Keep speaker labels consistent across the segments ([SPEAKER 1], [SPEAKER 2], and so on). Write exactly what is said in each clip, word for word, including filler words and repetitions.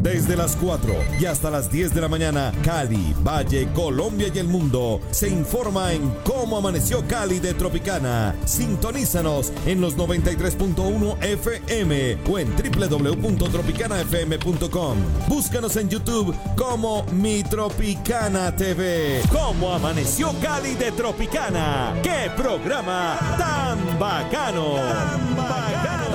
[SPEAKER 1] Desde las cuatro y hasta las diez de la mañana, Cali, Valle, Colombia y el mundo se informa en Cómo Amaneció Cali de Tropicana. Sintonízanos en los noventa y tres punto uno F M o en doble u doble u doble u punto tropicana f m punto com. Búscanos en YouTube como Mi Tropicana T V. Cómo Amaneció Cali de Tropicana. ¡Qué programa tan bacano! ¡Tan bacano!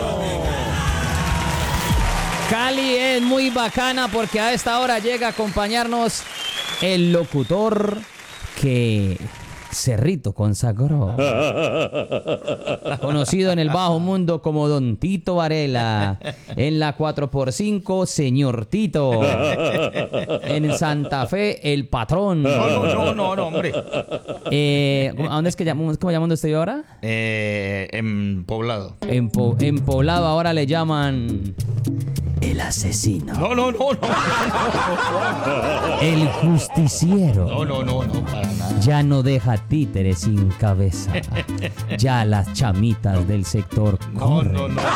[SPEAKER 2] Cali es muy bacana porque a esta hora llega a acompañarnos el locutor que Cerrito consagró, conocido en el bajo mundo como Don Tito Varela, en la cuatro por cinco, Señor Tito, en Santa Fe, el patrón.
[SPEAKER 3] No, no, no, no, no hombre.
[SPEAKER 2] Eh, ¿A dónde es que llamamos? ¿Cómo llamando usted ahora?
[SPEAKER 3] Eh, en Poblado.
[SPEAKER 2] En, po en Poblado ahora le llaman el asesino.
[SPEAKER 3] No, no, no, no.
[SPEAKER 2] El justiciero.
[SPEAKER 3] No, no, no, no, para nada.
[SPEAKER 2] Ya no deja títeres sin cabeza. Ya las chamitas del sector corren.
[SPEAKER 3] No, no, no.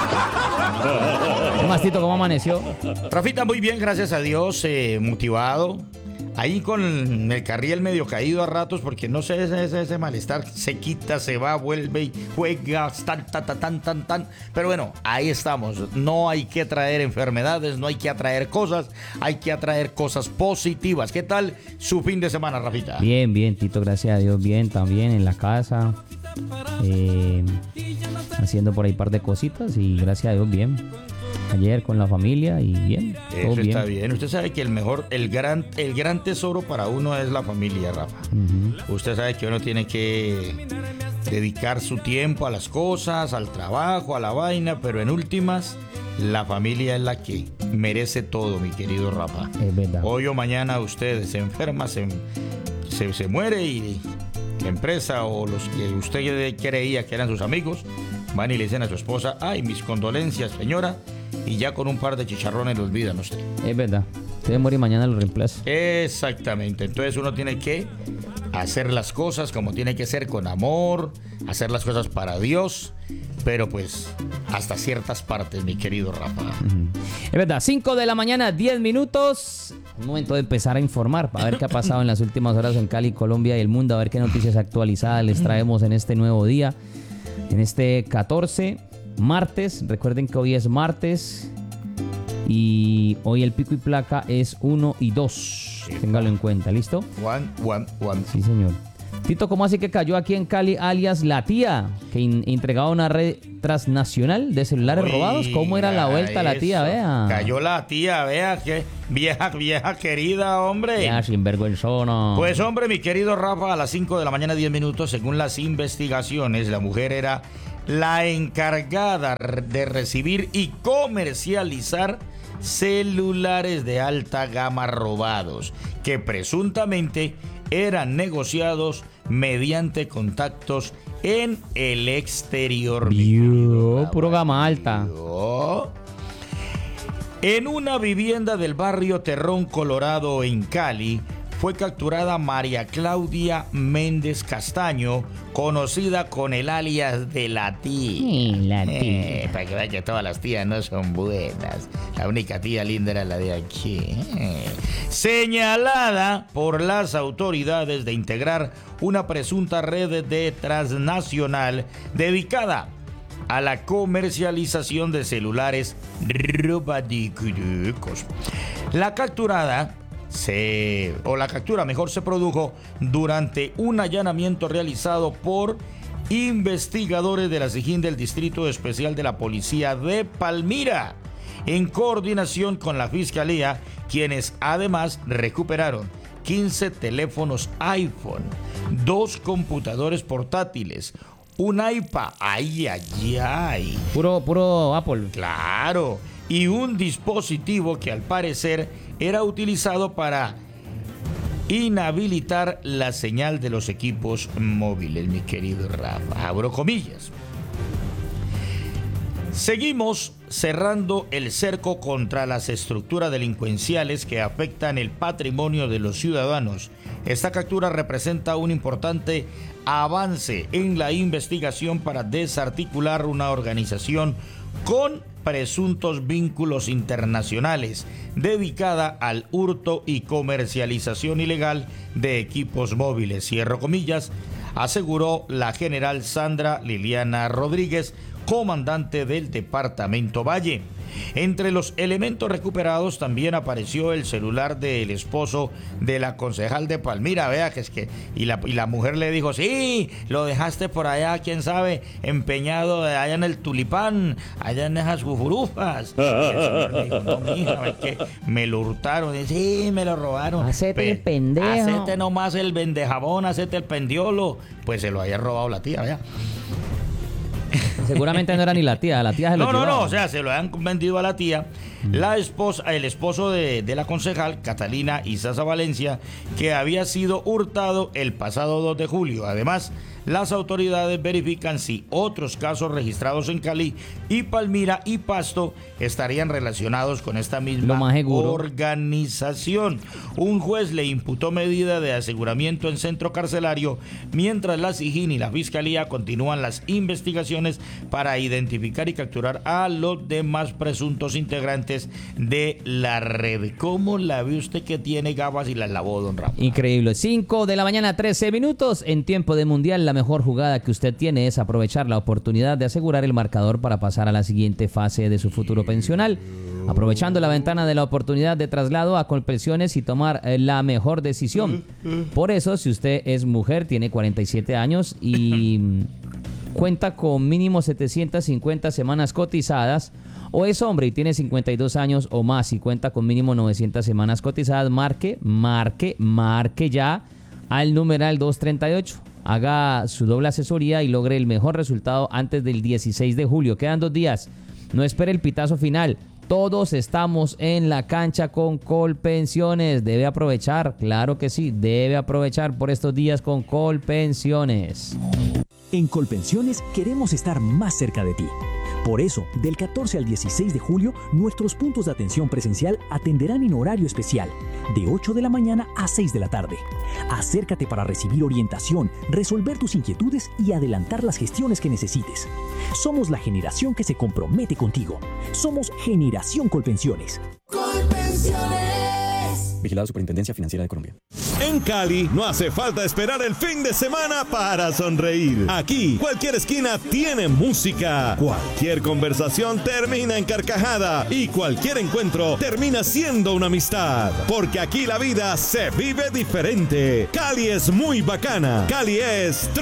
[SPEAKER 2] ¿Qué más, Tito? ¿Cómo amaneció?
[SPEAKER 3] Rafita, muy bien, gracias a Dios, eh, motivado. Ahí con el carriel medio caído a ratos, porque no sé, ese, ese, ese malestar se quita, se va, vuelve y juega, tan, tan, tan, tan, tan, tan. Pero bueno, ahí estamos. No hay que traer enfermedades, no hay que atraer cosas, hay que atraer cosas positivas. ¿Qué tal su fin de semana, Rafita?
[SPEAKER 2] Bien, bien, Tito, gracias a Dios, bien, también en la casa. Eh, haciendo por ahí un par de cositas y gracias a Dios, bien. Ayer con la familia y bien,
[SPEAKER 3] Eso
[SPEAKER 2] todo bien.
[SPEAKER 3] está bien. Usted sabe que el mejor, el gran, el gran tesoro para uno es la familia, Rafa. Uh-huh. Usted sabe que uno tiene que dedicar su tiempo a las cosas, al trabajo, a la vaina, pero en últimas, la familia es la que merece todo, mi querido Rafa.
[SPEAKER 2] Es verdad.
[SPEAKER 3] Hoy o mañana usted se enferma, se, se, se muere y la empresa o los que usted creía que eran sus amigos van y le dicen a su esposa: ay, mis condolencias, señora. Y ya con un par de chicharrones lo olvidan usted.
[SPEAKER 2] Es verdad. Usted muere y mañana lo reemplaza.
[SPEAKER 3] Exactamente. Entonces uno tiene que hacer las cosas como tiene que ser, con amor, hacer las cosas para Dios, pero pues hasta ciertas partes, mi querido Rafa.
[SPEAKER 2] Uh-huh. Es verdad. cinco de la mañana, diez minutos. Un momento de empezar a informar, a ver qué ha pasado en las últimas horas en Cali, Colombia y el mundo, a ver qué noticias actualizadas les traemos en este nuevo día, en este catorce. Martes, recuerden que hoy es martes y hoy el pico y placa es uno y dos. Téngalo en cuenta, ¿listo?
[SPEAKER 3] One, one, one.
[SPEAKER 2] Sí, señor. Tito, ¿cómo así que cayó aquí en Cali alias La Tía, que in entregaba una red transnacional de celulares Uy, robados? ¿Cómo era la vuelta eso. La tía, vea?
[SPEAKER 3] Cayó la tía, vea, que vieja, vieja querida, hombre.
[SPEAKER 2] Ya, sinvergüenzona.
[SPEAKER 3] Pues, hombre, mi querido Rafa, a las cinco de la mañana, diez minutos, según las investigaciones, la mujer era la encargada de recibir y comercializar celulares de alta gama robados, que presuntamente eran negociados mediante contactos en el exterior.
[SPEAKER 2] Vio, puro gama alta.
[SPEAKER 3] Vio. En una vivienda del barrio Terrón Colorado en Cali, fue capturada María Claudia Méndez Castaño, conocida con el alias de la tía.
[SPEAKER 2] Sí, la tía.
[SPEAKER 3] Eh, para que vean que todas las tías no son buenas. La única tía linda era la de aquí. Eh. Señalada por las autoridades de integrar una presunta red de transnacional dedicada a la comercialización de celulares robadicos. La capturada Se, o la captura mejor se produjo durante un allanamiento realizado por investigadores de la SIJIN del Distrito Especial de la Policía de Palmira, en coordinación con la Fiscalía, quienes además recuperaron quince teléfonos iPhone, dos computadores portátiles, un iPad, ay, ay, ay.
[SPEAKER 2] Puro, puro Apple.
[SPEAKER 3] Claro, y un dispositivo que al parecer era utilizado para inhabilitar la señal de los equipos móviles, mi querido Rafa. Abro comillas. Seguimos cerrando el cerco contra las estructuras delincuenciales que afectan el patrimonio de los ciudadanos. Esta captura representa un importante avance en la investigación para desarticular una organización con presuntos vínculos internacionales, dedicada al hurto y comercialización ilegal de equipos móviles. Cierro comillas, aseguró la general Sandra Liliana Rodríguez, comandante del departamento Valle. Entre los elementos recuperados también apareció el celular del esposo de la concejal de Palmira, vea que es que, y la, y la mujer le dijo, sí, lo dejaste por allá, quién sabe, empeñado allá en el Tulipán, allá en esas fufurufas. Y el señor le dijo, no, mija, es que me lo hurtaron, y, sí, me lo robaron.
[SPEAKER 2] Hacete el pendejo.
[SPEAKER 3] Hacete nomás el vendejabón, hacete el pendiolo. Pues se lo había robado la tía, vea.
[SPEAKER 2] Seguramente no era ni la tía, la tía se lo
[SPEAKER 3] No, no,
[SPEAKER 2] llevaba.
[SPEAKER 3] no, o sea, se lo han vendido a la tía. La esposa, el esposo de, de la concejal, Catalina Izaza Valencia, que había sido hurtado el pasado dos de julio. Además, las autoridades verifican si otros casos registrados en Cali y Palmira y Pasto estarían relacionados con esta misma
[SPEAKER 2] Lo más seguro.
[SPEAKER 3] organización. Un juez le imputó medida de aseguramiento en centro carcelario, mientras la SIJIN y la Fiscalía continúan las investigaciones para identificar y capturar a los demás presuntos integrantes de la red. ¿Cómo la ve usted que tiene gafas y las lavó, don Ramón?
[SPEAKER 2] Increíble. cinco de la mañana, trece minutos. En tiempo de mundial, la mejor jugada que usted tiene es aprovechar la oportunidad de asegurar el marcador para pasar a la siguiente fase de su futuro pensional. Aprovechando la ventana de la oportunidad de traslado a Colpensiones y tomar eh, la mejor decisión. Por eso, si usted es mujer, tiene cuarenta y siete años y mm, cuenta con mínimo setecientas cincuenta semanas cotizadas, o es hombre y tiene cincuenta y dos años o más y cuenta con mínimo novecientas semanas cotizadas, marque, marque, marque ya al numeral doscientos treinta y ocho. Haga su doble asesoría y logre el mejor resultado antes del dieciséis de julio. Quedan dos días. No espere el pitazo final. Todos estamos en la cancha con Colpensiones. Debe aprovechar, claro que sí, debe aprovechar por estos días con Colpensiones.
[SPEAKER 4] En Colpensiones queremos estar más cerca de ti. Por eso, del catorce al dieciséis de julio, nuestros puntos de atención presencial atenderán en horario especial, de ocho de la mañana a seis de la tarde. Acércate para recibir orientación, resolver tus inquietudes y adelantar las gestiones que necesites. Somos la generación que se compromete contigo. Somos Generación Colpensiones.
[SPEAKER 5] Colpensiones.
[SPEAKER 4] Vigilado Superintendencia Financiera de Colombia.
[SPEAKER 1] En Cali no hace falta esperar el fin de semana para sonreír. Aquí, cualquier esquina tiene música. Cualquier conversación termina en carcajada y cualquier encuentro termina siendo una amistad. Porque aquí la vida se vive diferente. Cali es muy bacana. Cali es